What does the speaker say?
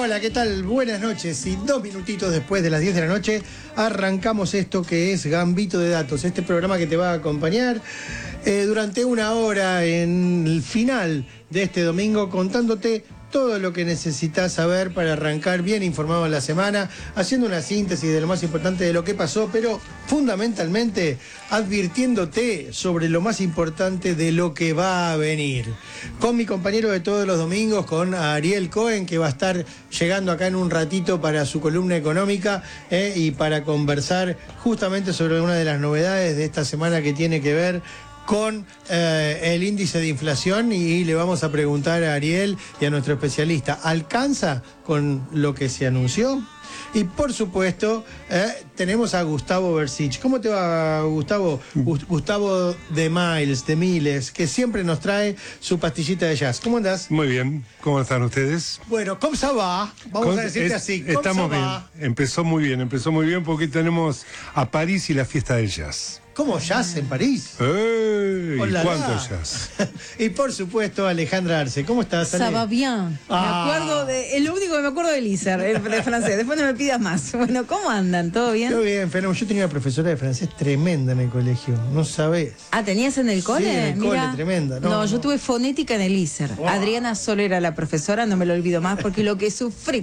Hola, ¿qué tal? Buenas noches. Y 2 minutitos después de las 10 de la noche arrancamos esto que es Gambito de Datos, este programa que te va a acompañar durante una hora en el final de este domingo, contándote todo lo que necesitas saber para arrancar bien informado en la semana, haciendo una síntesis de lo más importante de lo que pasó, pero fundamentalmente advirtiéndote sobre lo más importante de lo que va a venir. Con mi compañero de todos los domingos, con Ariel Cohen, que va a estar llegando acá en un ratito para su columna económica y para conversar justamente sobre una de las novedades de esta semana que tiene que ver con el índice de inflación, y le vamos a preguntar a Ariel y a nuestro especialista, ¿alcanza con lo que se anunció? Y por supuesto, tenemos a Gustavo Bersich. ¿Cómo te va, Gustavo? Gustavo de Miles, que siempre nos trae su pastillita de jazz. ¿Cómo andás? Muy bien. ¿Cómo están ustedes? Bueno, ¿cómo se va? Vamos a decirte así. ¿Cómo estamos se bien. va? Empezó muy bien porque tenemos a París y la fiesta del jazz. ¿Cómo jazz en París? ¡Ey! Hola, ¿Cuánto jazz? Y por supuesto, Alejandra Arce. ¿Cómo estás, Ale? Ça va bien. Me acuerdo es lo único que me acuerdo de Lícer, de francés. Después no me pidas más. Bueno, ¿cómo andan? ¿Todo bien? Todo bien, fenómeno. Yo tenía una profesora de francés tremenda en el colegio. No sabés. Ah, ¿tenías en el cole? Sí, en el cole, tremenda. No, yo tuve fonética en el Lícer. Adriana Solo era la profesora, no me lo olvido más, porque lo que sufrí